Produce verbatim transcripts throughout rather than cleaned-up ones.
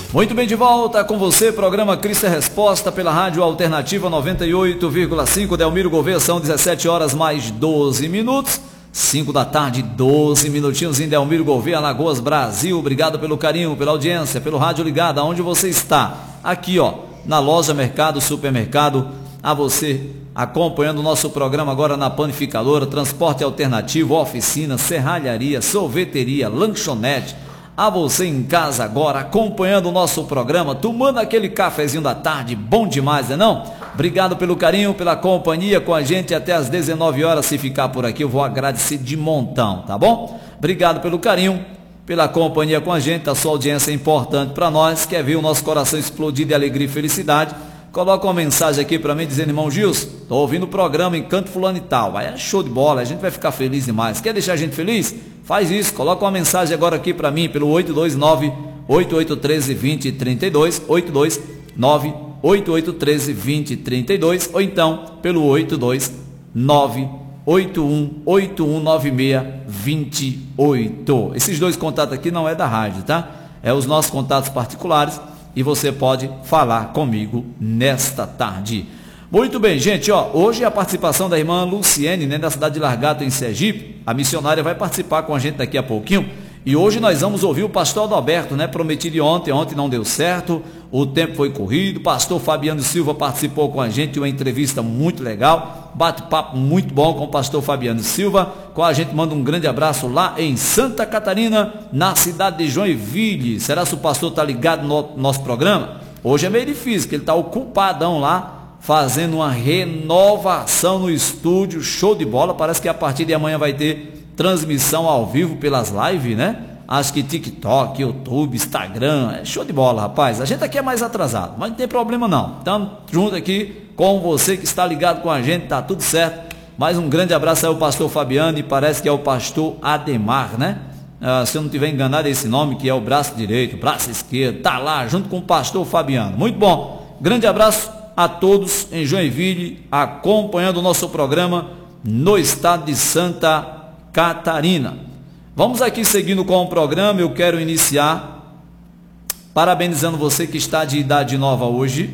Muito bem, de volta com você, programa Cristo é Resposta pela Rádio Alternativa noventa e oito vírgula cinco, Delmiro Gouveia, são dezessete horas mais doze minutos, cinco da tarde, doze minutinhos em Delmiro Gouveia, Alagoas, Brasil. Obrigado pelo carinho, pela audiência, pelo rádio ligado, aonde você está, aqui ó, na loja, mercado, supermercado, a você acompanhando o nosso programa agora na panificadora, transporte alternativo, oficina, serralharia, sorveteria, lanchonete, a você em casa agora, acompanhando o nosso programa, tomando aquele cafezinho da tarde, bom demais, não é não? Obrigado pelo carinho, pela companhia com a gente até às dezenove horas, se ficar por aqui eu vou agradecer de montão, tá bom? Obrigado pelo carinho, pela companhia com a gente, a sua audiência é importante para nós, quer ver o nosso coração explodir de alegria e felicidade? Coloca uma mensagem aqui para mim dizendo: irmão Gilson, estou ouvindo o programa Encanto Fulano e Tal, aí é show de bola, a gente vai ficar feliz demais. Quer deixar a gente feliz? Faz isso, coloca uma mensagem agora aqui para mim pelo oito dois nove, oito oito um três, dois zero três dois, oito dois nove, oito oito um três, dois zero três dois, ou então pelo oito dois nove, oito um oito um nove seis dois oito. Esses dois contatos aqui não é da rádio, tá? É os nossos contatos particulares e você pode falar comigo nesta tarde. Muito bem, gente, ó, hoje a participação da irmã Luciene, né, da cidade de Largato, em Sergipe, a missionária vai participar com a gente daqui a pouquinho, e hoje nós vamos ouvir o pastor Adalberto, né, prometido ontem, ontem não deu certo, o tempo foi corrido, o pastor Fabiano Silva participou com a gente, uma entrevista muito legal, bate-papo muito bom com o pastor Fabiano Silva, com a gente manda um grande abraço lá em Santa Catarina, na cidade de Joinville. Será que o pastor está ligado no nosso programa? Hoje é meio difícil, porque ele está ocupadão lá, fazendo uma renovação no estúdio, show de bola. Parece que a partir de amanhã vai ter transmissão ao vivo pelas lives, né? Acho que TikTok, YouTube, Instagram, é show de bola, rapaz. A gente aqui é mais atrasado, mas não tem problema não. Estamos junto aqui com você que está ligado com a gente, tá tudo certo. Mais um grande abraço aí ao pastor Fabiano, e parece que é o pastor Ademar, né? Ah, se eu não estiver enganado, é esse nome, que é o braço direito, braço esquerdo, tá lá junto com o pastor Fabiano. Muito bom, grande abraço a todos em Joinville, acompanhando o nosso programa no estado de Santa Catarina. Vamos aqui seguindo com o programa. Eu quero iniciar parabenizando você que está de idade nova hoje.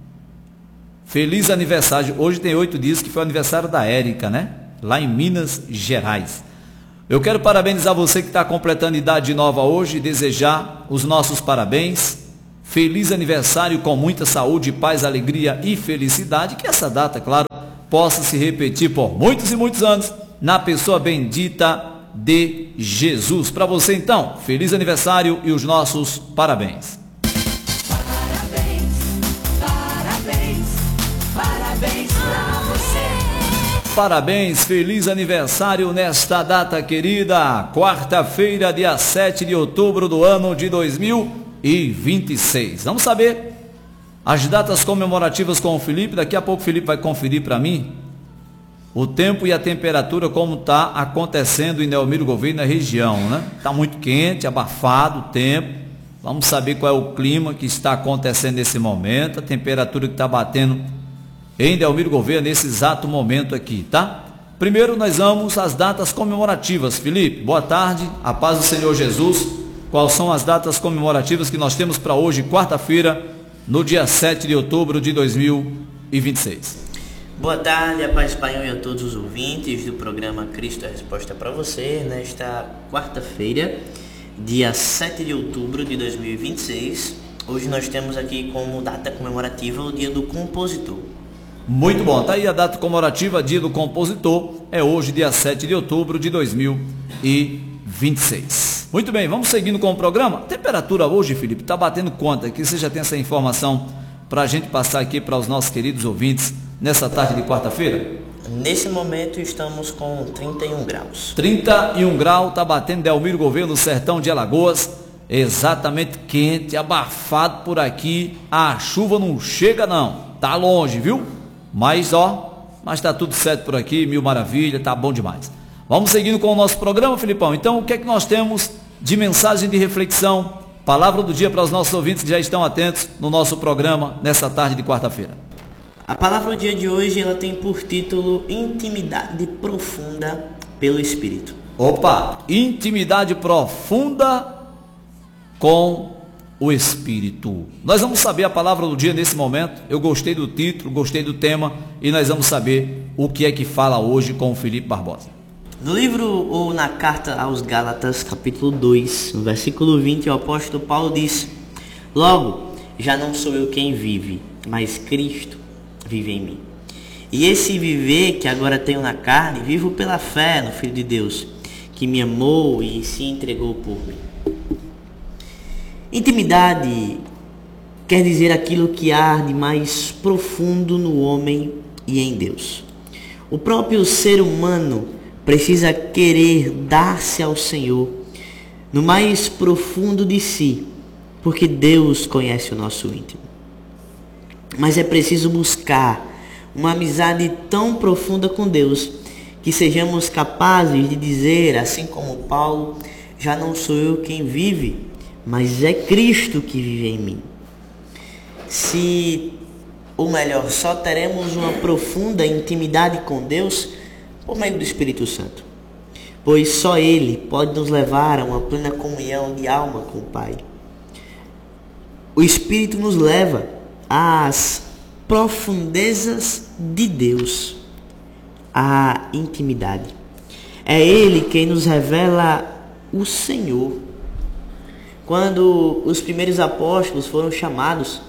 Feliz aniversário. Hoje tem oito dias que foi o aniversário da Érica, né? Lá em Minas Gerais. Eu quero parabenizar você que está completando idade nova hoje e desejar os nossos parabéns. Feliz aniversário com muita saúde, paz, alegria e felicidade. Que essa data, claro, possa se repetir por muitos e muitos anos na pessoa bendita de Jesus. Para você então, feliz aniversário e os nossos parabéns. Parabéns, parabéns, parabéns para você. Parabéns, feliz aniversário nesta data querida, quarta-feira, dia sete de outubro do ano de dois mil e vinte e seis. Vamos saber as datas comemorativas com o Felipe. Daqui a pouco o Felipe vai conferir para mim o tempo e a temperatura como está acontecendo em Delmiro Gouveia, na região, né? Está muito quente, abafado o tempo. Vamos saber qual é o clima que está acontecendo nesse momento, a temperatura que está batendo em Delmiro Gouveia nesse exato momento aqui, tá? Primeiro nós vamos às datas comemorativas. Felipe, boa tarde, a paz do Senhor Jesus. Quais são as datas comemorativas que nós temos para hoje, quarta-feira, no dia sete de outubro de dois mil e vinte e seis? Boa tarde, a paz do Pai e a todos os ouvintes do programa Cristo é Resposta para você, nesta quarta-feira, dia sete de outubro de dois mil e vinte e seis. Hoje nós temos aqui como data comemorativa o Dia do Compositor. Muito bom, tá aí a data comemorativa, Dia do Compositor, é hoje, dia sete de outubro de dois mil e vinte e seis. Muito bem, vamos seguindo com o programa. A temperatura hoje, Felipe, está batendo quanto aqui? Você já tem essa informação para a gente passar aqui para os nossos queridos ouvintes nessa tarde de quarta-feira? Nesse momento estamos com trinta e um graus. trinta e um graus, está batendo Delmiro Gouveia no sertão de Alagoas. Exatamente quente, abafado por aqui. A chuva não chega não, tá longe, viu? Mas ó, mas tá tudo certo por aqui, mil maravilha, tá bom demais. Vamos seguindo com o nosso programa, Filipão. Então, o que é que nós temos de mensagem de reflexão, palavra do dia para os nossos ouvintes que já estão atentos no nosso programa nessa tarde de quarta-feira? A palavra do dia de hoje, ela tem por título Intimidade Profunda pelo Espírito. Opa, intimidade profunda com o Espírito. Nós vamos saber a palavra do dia nesse momento. Eu gostei do título, gostei do tema e nós vamos saber o que é que fala hoje com o Felipe Barbosa. No livro ou na carta aos Gálatas, capítulo dois, no versículo vinte, o apóstolo Paulo diz: logo, já não sou eu quem vive, mas Cristo vive em mim. E esse viver que agora tenho na carne, vivo pela fé no Filho de Deus, que me amou e se entregou por mim. Intimidade quer dizer aquilo que há de mais profundo no homem e em Deus. O próprio ser humano precisa querer dar-se ao Senhor no mais profundo de si, porque Deus conhece o nosso íntimo. Mas é preciso buscar uma amizade tão profunda com Deus que sejamos capazes de dizer, assim como Paulo: já não sou eu quem vive, mas é Cristo que vive em mim. Se, ou melhor, só teremos uma profunda intimidade com Deus por meio do Espírito Santo, pois só Ele pode nos levar a uma plena comunhão de alma com o Pai. O Espírito nos leva às profundezas de Deus, à intimidade. É Ele quem nos revela o Senhor. Quando os primeiros apóstolos foram chamados,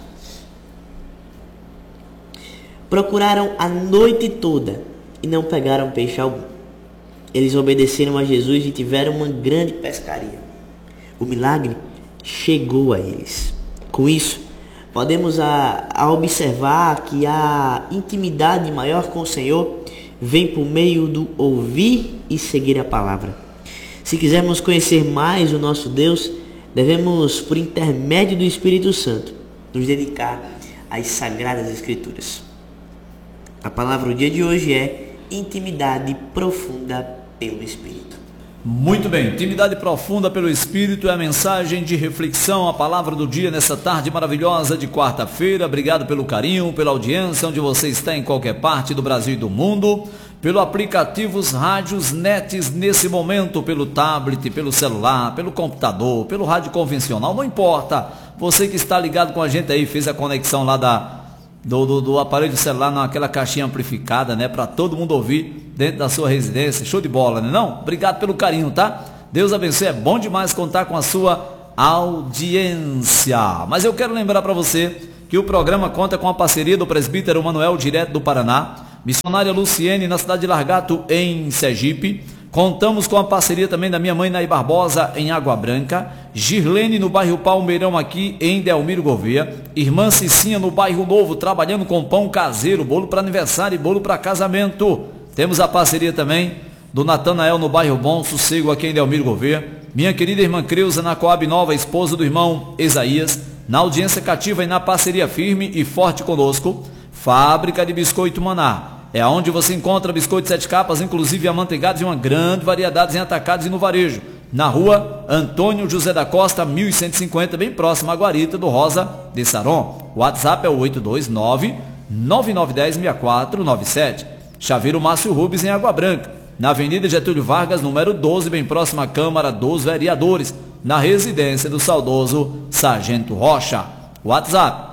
procuraram a noite toda e não pegaram peixe algum. Eles obedeceram a Jesus e tiveram uma grande pescaria. O milagre chegou a eles. Com isso, podemos a, a observar que a intimidade maior com o Senhor vem por meio do ouvir e seguir a palavra. Se quisermos conhecer mais o nosso Deus, devemos, por intermédio do Espírito Santo, nos dedicar às Sagradas Escrituras. A palavra do dia de hoje é intimidade profunda pelo Espírito. Muito bem, intimidade profunda pelo Espírito é a mensagem de reflexão, a palavra do dia nessa tarde maravilhosa de quarta-feira. Obrigado pelo carinho, pela audiência, onde você está em qualquer parte do Brasil e do mundo, pelo aplicativos rádios nets nesse momento, pelo tablet, pelo celular, pelo computador, pelo rádio convencional, não importa. Você que está ligado com a gente aí, fez a conexão lá da, do, do, do aparelho celular naquela caixinha amplificada, né, para todo mundo ouvir dentro da sua residência, show de bola, né não? Obrigado pelo carinho, tá? Deus abençoe, é bom demais contar com a sua audiência. Mas eu quero lembrar para você que o programa conta com a parceria do presbítero Manuel, direto do Paraná, missionária Luciene, na cidade de Largato, em Sergipe. Contamos com a parceria também da minha mãe, Nay Barbosa, em Água Branca, Girlene, no bairro Palmeirão, aqui em Delmiro Gouveia, irmã Cicinha, no bairro Novo, trabalhando com pão caseiro, bolo para aniversário e bolo para casamento. Temos a parceria também do Natanael, no bairro Bom Sossego, aqui em Delmiro Gouveia, minha querida irmã Creuza, na Coab Nova, esposa do irmão Isaías, na audiência cativa e na parceria firme e forte conosco, Fábrica de Biscoito Maná. É onde você encontra biscoitos sete capas, inclusive amanteigados e uma grande variedade em atacados e no varejo. Na rua Antônio José da Costa, mil cento e cinquenta, bem próximo à Guarita do Rosa de Saron. O WhatsApp é o oito dois nove, nove nove um zero, seis quatro nove sete. Chaveiro Márcio Rubens, em Água Branca. Na Avenida Getúlio Vargas, número doze, bem próximo à Câmara dos Vereadores. Na residência do saudoso Sargento Rocha. WhatsApp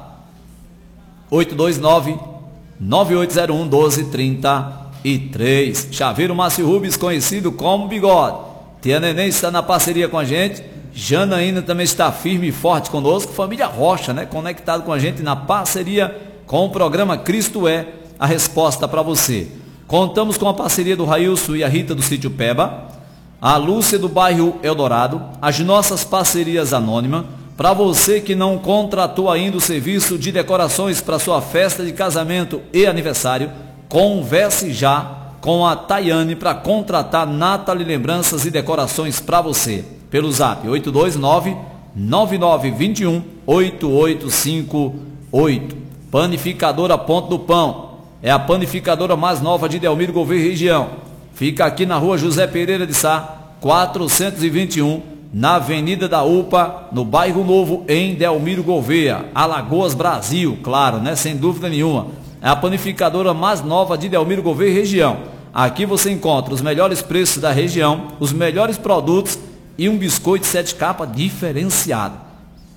oito dois nove, nove oito zero um, um dois três três. Chaveiro Márcio Rubens, conhecido como Bigode. Tia Neném está na parceria com a gente. Janaína também está firme e forte conosco. Família Rocha, né? Conectado com a gente na parceria com o programa Cristo é a Resposta para você. Contamos com a parceria do Railson e a Rita do Sítio Peba, a Lúcia do bairro Eldorado, as nossas parcerias anônimas. Para você que não contratou ainda o serviço de decorações para sua festa de casamento e aniversário, converse já com a Tayane para contratar Nathalie Lembranças e Decorações para você. Pelo zap oito dois nove, nove nove dois um, oito oito cinco oito. Panificadora Ponto do Pão. É a panificadora mais nova de Delmiro Gouveia e região. Fica aqui na rua José Pereira de Sá, quatrocentos e vinte e um, na Avenida da U P A, no bairro Novo, em Delmiro Gouveia, Alagoas, Brasil, claro, né? Sem dúvida nenhuma. É a panificadora mais nova de Delmiro Gouveia e região. Aqui você encontra os melhores preços da região, os melhores produtos e um biscoito sete capa diferenciado.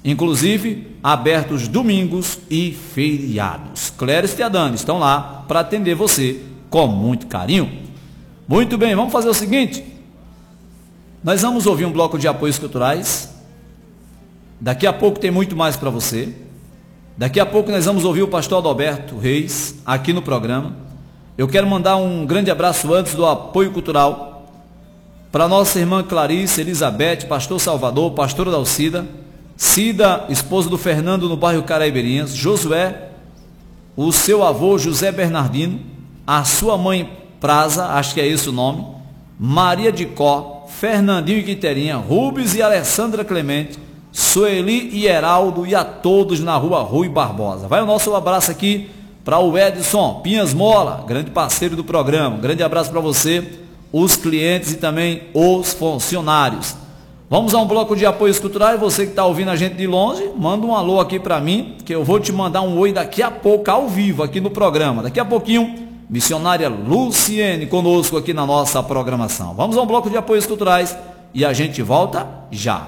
inclusive abertos domingos e feriados. Cléris e Adane estão lá para atender você com muito carinho. Muito bem, vamos fazer o seguinte, nós vamos ouvir um bloco de apoios culturais, daqui a pouco tem muito mais para você, daqui a pouco nós vamos ouvir o pastor Adalberto Reis aqui no programa. Eu quero mandar um grande abraço antes do apoio cultural para nossa irmã Clarice, Elizabeth, pastor Salvador, pastora Dalcida, Cida, esposa do Fernando no bairro Caraibeirinhas, Josué, o seu avô José Bernardino, a sua mãe Praza, acho que é esse o nome, Maria de Có, Fernandinho e Quiterinha, Rubens e Alessandra Clemente, Sueli e Heraldo e a todos na rua Rui Barbosa. Vai o nosso abraço aqui para o Edson Pinhas Mola, grande parceiro do programa. Um grande abraço para você, os clientes e também os funcionários. Vamos a um bloco de apoios culturais. Você que está ouvindo a gente de longe, manda um alô aqui para mim, que eu vou te mandar um oi daqui a pouco, ao vivo, aqui no programa. Daqui a pouquinho, missionária Luciene conosco aqui na nossa programação. Vamos a um bloco de apoios culturais e a gente volta já.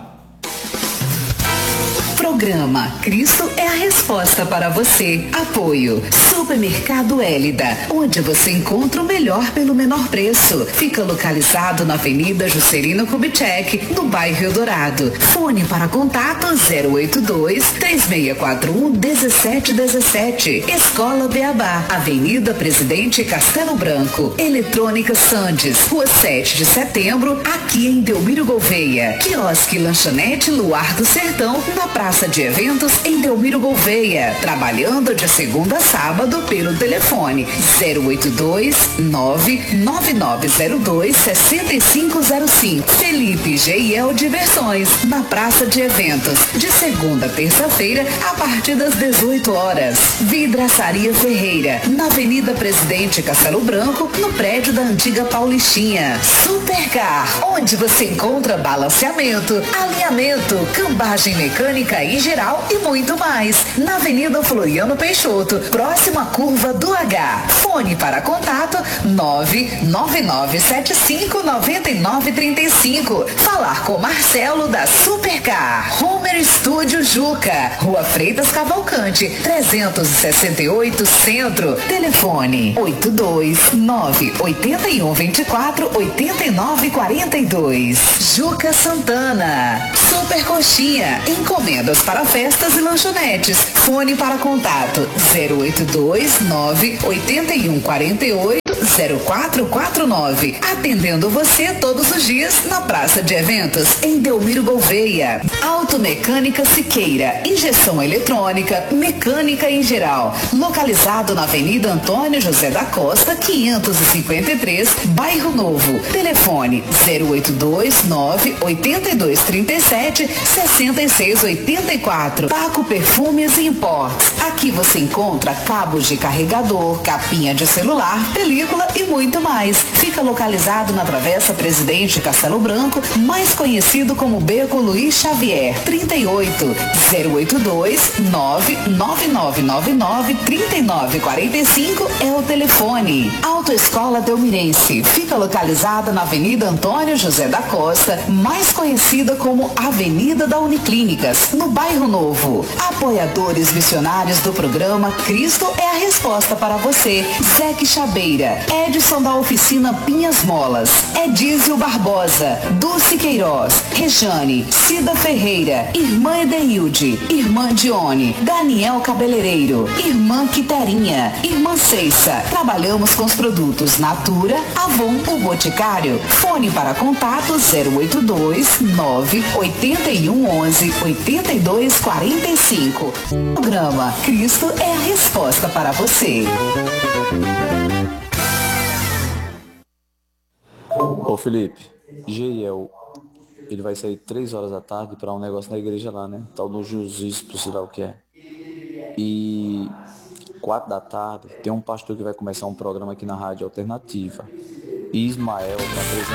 Programa Cristo é a resposta para você. Apoio Supermercado Hélida, onde você encontra o melhor pelo menor preço. Fica localizado na Avenida Juscelino Kubitschek, no bairro Eldorado. Fone para contato zero oito dois, três seis quatro um, um sete um sete. Escola Beabá, Avenida Presidente Castelo Branco. Eletrônica Sandes, Rua sete de setembro, aqui em Delmiro Gouveia. Quiosque Lanchonete Luar do Sertão, na Praça de Eventos em Delmiro Gouveia, trabalhando de segunda a sábado pelo telefone zero oito dois, nove nove nove zero dois, seis cinco zero cinco. Felipe G e L Diversões, na Praça de Eventos, de segunda a terça-feira, a partir das dezoito horas. Vidraçaria Ferreira, na Avenida Presidente Castelo Branco, no prédio da antiga Paulistinha. Supercar, onde você encontra balanceamento, alinhamento, cambagem mecânica em geral e muito mais. Na Avenida Floriano Peixoto, próxima à curva do H. Fone para contato nove nove nove sete cinco nove nove três cinco. Falar com Marcelo da Supercar. Homer Studio Juca, Rua Freitas Cavalcante, trezentos e sessenta e oito Centro. Telefone oito dois nove oito um dois quatro oito nove quatro dois. Juca Santana. Super Coxinha, encomenda para festas e lanchonetes. Fone para contato zero oito dois nove oito um quatro oito zero quatro quatro nove. Atendendo você todos os dias na Praça de Eventos em Delmiro Gouveia. Automecânica Siqueira, injeção eletrônica, mecânica em geral. Localizado na Avenida Antônio José da Costa, quinhentos e cinquenta e três, Bairro Novo. Telefone zero oito dois nove oito dois três sete seis seis oito quatro. Paco Perfumes e Imports. Aqui você encontra cabos de carregador, capinha de celular, película e muito mais. Fica localizado na Travessa Presidente Castelo Branco, mais conhecido como Beco Luiz Xavier. trinta e oito, zero oito dois nove nove nove nove nove três nove quatro cinco é o telefone. Autoescola Delmirense. Fica localizada na Avenida Antônio José da Costa, mais conhecida como Avenida da Uniclínicas, no Bairro Novo. Apoiadores missionários do programa Cristo é a resposta para você. Zeque Chabeira, Edson da Oficina Pinhas Molas, Edísio Barbosa, Dulce Queiroz, Rejane, Cida Ferreira, Irmã Edeilde, Irmã Dione, Daniel Cabeleireiro, Irmã Quiterinha, Irmã Ceissa. Trabalhamos com os produtos Natura, Avon, o Boticário. Fone para contato zero oito dois nove oito um onze oito dois quatro cinco. Programa Cristo é a resposta para você. Ô Felipe, Geiel, ele vai sair três horas da tarde para um negócio na igreja lá, né? Tal no Jusispo, sei lá o que é. E quatro da tarde tem um pastor que vai começar um programa aqui na Rádio Alternativa. E Ismael tá apresentando